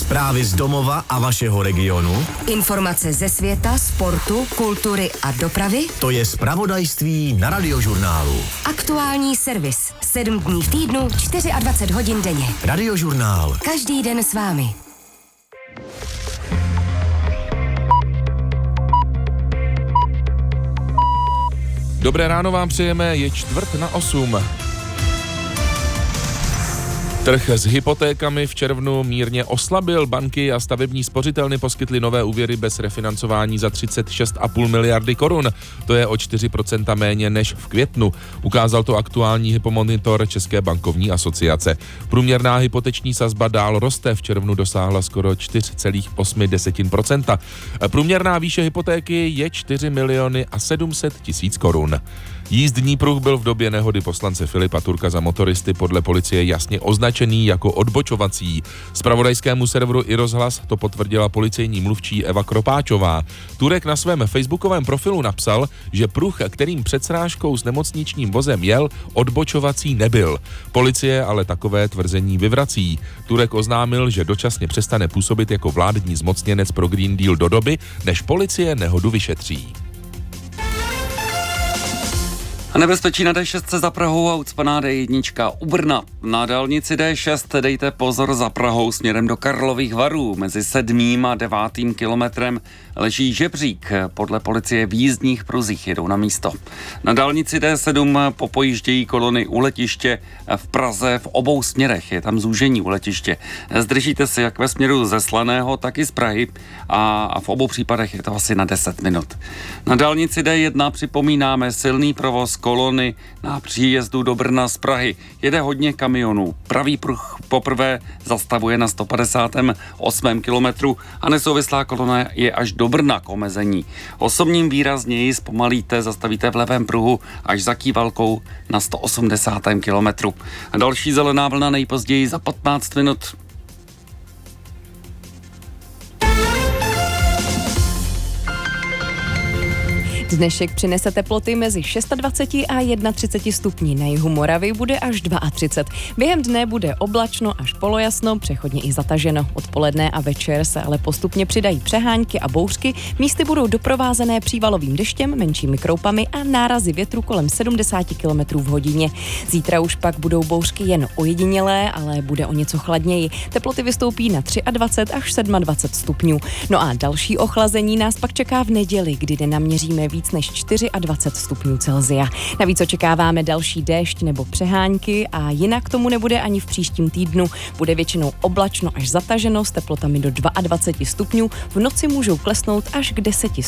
Zprávy z domova a vašeho regionu, informace ze světa, sportu, kultury a dopravy. To je zpravodajství na Radiožurnálu. Aktuální servis. 7 dní v týdnu, 24 hodin denně. Radiožurnál. Každý den s vámi. Dobré ráno vám přejeme, je 7:45. Trh s hypotékami v červnu mírně oslabil. Banky a stavební spořitelny poskytly nové úvěry bez refinancování za 36,5 miliardy korun. To je o 4% méně než v květnu. Ukázal to aktuální hypomonitor České bankovní asociace. Průměrná hypoteční sazba dál roste. V červnu dosáhla skoro 4,8%. Průměrná výše hypotéky je 4 700 000 korun. Jízdní pruh byl v době nehody poslance Filipa Turka za motoristy podle policie jasně označený jako odbočovací. Zpravodajskému serveru iRozhlas to potvrdila policejní mluvčí Eva Kropáčová. Turek na svém facebookovém profilu napsal, že pruh, kterým před srážkou s nemocničním vozem jel, odbočovací nebyl. Policie ale takové tvrzení vyvrací. Turek oznámil, že dočasně přestane působit jako vládní zmocněnec pro Green Deal do doby, než policie nehodu vyšetří. A nebezpečí na D6 za Prahou a ucpaná D1 u Brna. Na dálnici D6 dejte pozor za Prahou směrem do Karlových Varů. Mezi 7. a 9. kilometrem leží žebřík. Podle policie v jízdních pruzích jedou na místo. Na dálnici D7 popojíždějí kolony u letiště v Praze v obou směrech. Je tam zúžení u letiště. Zdržíte si jak ve směru ze Slaného, tak i z Prahy a v obou případech je to asi na 10 minut. Na dálnici D1 připomínáme silný provoz kolony na příjezdu do Brna z Prahy. Jede hodně kamionů. Pravý pruh poprvé zastavuje na 158. kilometru a nesouvislá kolona je až do Brna k omezení. Osobním výrazněji zpomalíte, zastavíte v levém pruhu až za Kývalkou na 180. kilometru. A další zelená vlna nejpozději za 15 minut. Dnešek přinese teploty mezi 26 a 31 stupní. Na jihu Moravy bude až 32. Během dne bude oblačno až polojasno, přechodně i zataženo. Odpoledne a večer se ale postupně přidají přehánky a bouřky. Místy budou doprovázené přívalovým deštěm, menšími kroupami a nárazy větru kolem 70 km v hodině. Zítra už pak budou bouřky jen ojedinělé, ale bude o něco chladněji. Teploty vystoupí na 23 až 27 stupňů. No a další ochlazení nás pak čeká v neděli, kdy naměříme víc než 24 stupňů Celsia. Navíc očekáváme další déšť nebo přehánky a jinak tomu nebude ani v příštím týdnu. Bude většinou oblačno až zataženo s teplotami do 22 stupňů. V noci můžou klesnout až k 10